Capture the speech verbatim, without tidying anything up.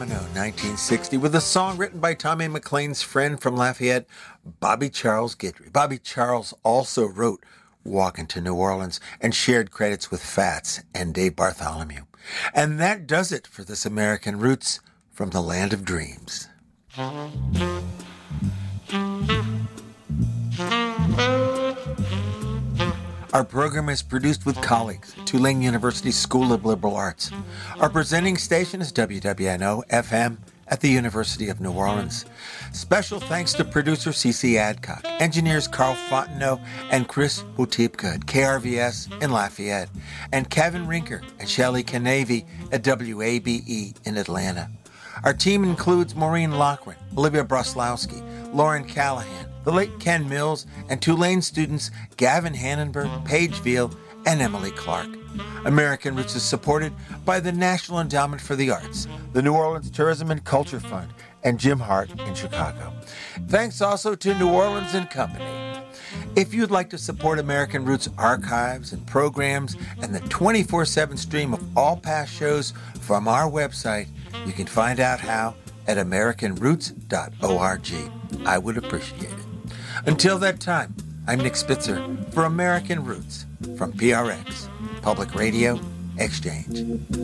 nineteen sixty, with a song written by Tommy McLean's friend from Lafayette, Bobby Charles Guidry. Bobby Charles also wrote Walkin' to New Orleans and shared credits with Fats and Dave Bartholomew. And that does it for this American Roots from the Land of Dreams. Our program is produced with colleagues at Tulane University School of Liberal Arts. Our presenting station is W W N O F M at the University of New Orleans. Special thanks to producer C C Adcock, engineers Carl Fontenot and Chris Butipka at K R V S in Lafayette, and Kevin Rinker and Shelley Canavy at W A B E in Atlanta. Our team includes Maureen Loughran, Olivia Broslowski, Lauren Callahan, the late Ken Mills, and Tulane students Gavin Hannenberg, Paige Veal, and Emily Clark. American Roots is supported by the National Endowment for the Arts, the New Orleans Tourism and Culture Fund, and Jim Hart in Chicago. Thanks also to New Orleans and Company. If you'd like to support American Roots archives and programs and the twenty-four seven stream of all past shows from our website, you can find out how at american roots dot org. I would appreciate it. Until that time, I'm Nick Spitzer for American Roots from P R X, Public Radio Exchange.